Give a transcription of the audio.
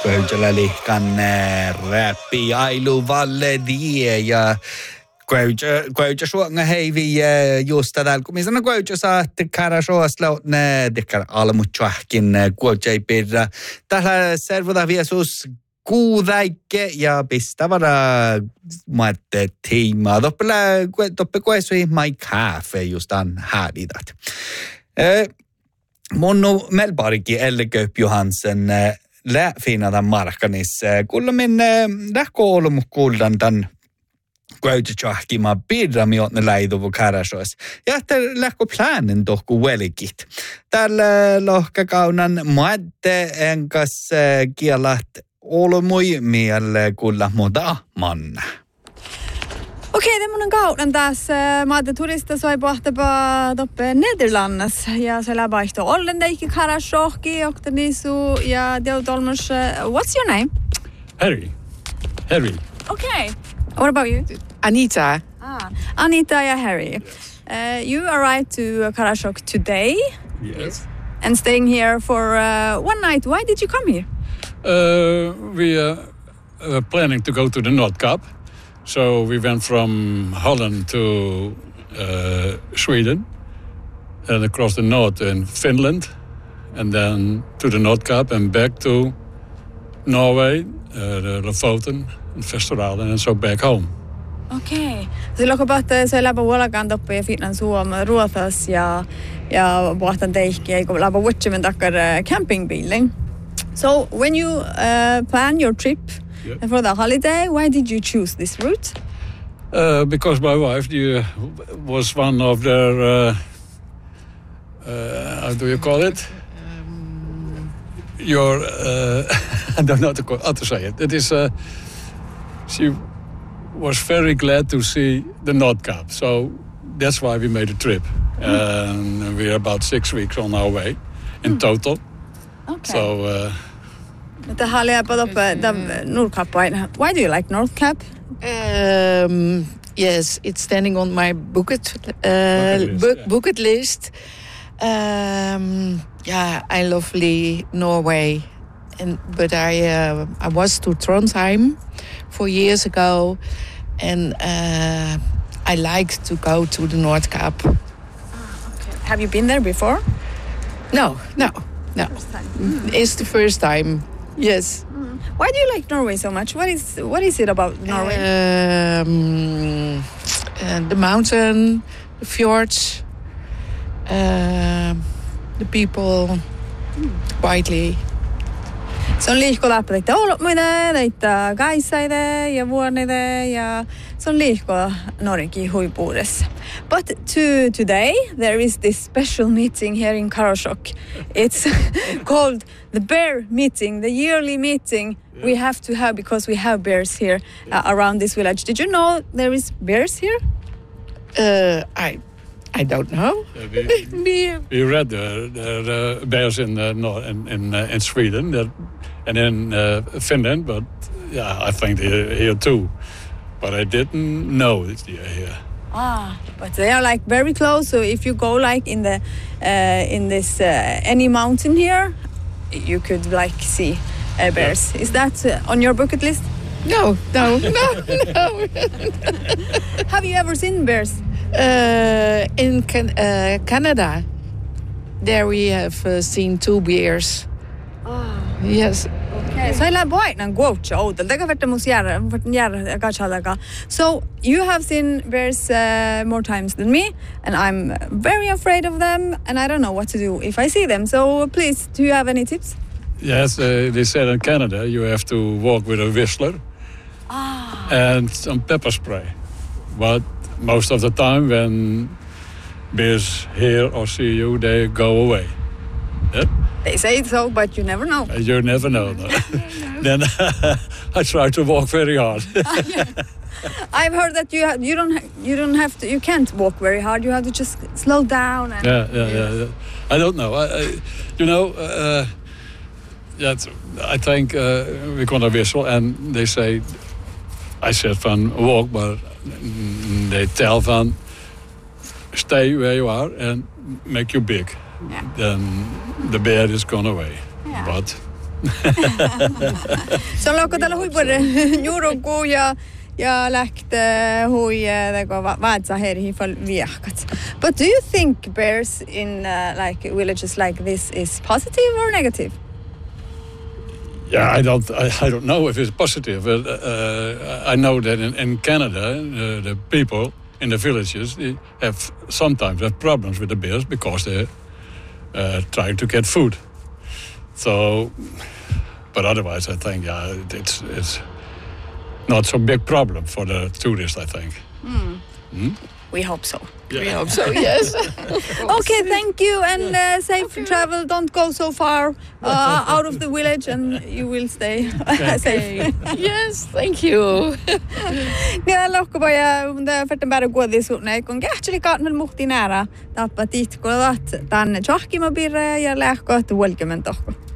Pöydällä kan räppi ailu valle die ja Köytä suonga heivi just täällä kun minä köytä saatte karashoasla ne dekar almutchahkin kuotsai pirra tällä servoda viesus kuudaike ja pistävara maatte tiimaa toppe kuesui mai kaffe just an hävidat. Monnu Melbarki Elleköp Johansen läfinada markanis kulla min lähkoolum kuldan tan Köytächahkima pirra miotne läiduvu karashoas. Ja että lähko planen tohku velikit. Tällä lohkakaunan muadde enkas kielat olmui mielle kulla muda manna. Okei, tämmönen kauden taas. Mä ajattelin turista soi pohtapa toppe Nederlandes. Ja se läpäihto ollen teikki karashohki, jokta nisu ja teut olmus. What's your name? Harry. Okay. What about you? Anita. Anita and Harry. You arrived to Karasjok today. Yes. And staying here for one night. Why did you come here? We were planning to go to the North Cape. So we went from Holland to Sweden and across the north in Finland and then to the North Cape and back to Norway, the Lofoten and Vesterålen and so back home. Okei. Silloin kun päätte se läpä huolakaan toppi ja Finland Suomen Ruotas ja pohtan teikki eikä läpä vuotsimen takkar campingbilen. So when you plan your trip for the holiday, why did you choose this route? Because my wife was one of their, how do you call it? I don't know how to say it. It is, she was very glad to see the North Cape. So that's why we made a trip. And we're about 6 weeks on our way in total. Okay. So, why do you like North Cape? Yes, it's standing on my bucket list. I love Norway, but I was to Trondheim 4 years ago, and I like to go to the North Cape. Okay. Have you been there before? No. First time. It's the first time. Yes. Why do you like Norway so much? What is it about Norway? The mountain, the fjords, the people, quietly. Se on liihkoläppä, että olmuide, että kaisaide ja vuornide ja se on liihko Norjaki huipuudessa. But today there is this special meeting here in Karasjok. It's called the bear meeting, the yearly meeting we have to have because we have bears here around this village. Did you know there is bears here? I don't know. We read the bears in Sweden and in Finland, but I think they're here too. But I didn't know it's here. But they are like very close. So if you go like in this any mountain here, you could like see bears. Is that on your bucket list? No. Have you ever seen bears? In Canada, there we have seen 2 bears. Yes. Okay. So I boinan guocha outal. Daga verta mus järä gachalaga. So you have seen bears more times than me, and I'm very afraid of them, and I don't know what to do if I see them. So please, do you have any tips? Yes, they said in Canada you have to walk with a whistler and some pepper spray. But most of the time when bears hear or see you, they go away. Yeah? They say so, but you never know. You never know. No. Then I try to walk very hard. I've heard that you can't walk very hard. You have to just slow down. And, Yeah. I don't know. I think we're going to whistle, and they say, I said van walk, but they tell van stay where you are and make you big. Yeah. Then the bear is gone away. Yeah. But Se on lokko tällä huippuudella juurukuu ja lähtee huijeko vaatsa heri fal viahkat. But do you think bears in like villages like this is positive or negative? Yeah, I don't know if it's positive. But, I know that in Canada, the people in the villages sometimes have problems with the bears because they're trying to get food. So, but otherwise, I think it's not so big problem for the tourists, I think. We hope so. Yeah. We hope so, yes. Okay, thank you and safe travel. Don't go so far out of the village and you will stay safe. Yes, thank you. Niillä lohkopaja färten bara gå det så nej kon actually kan väl muhti nära tappa titt kolat tänne tjahkima birra ja lähkot welcome tohko.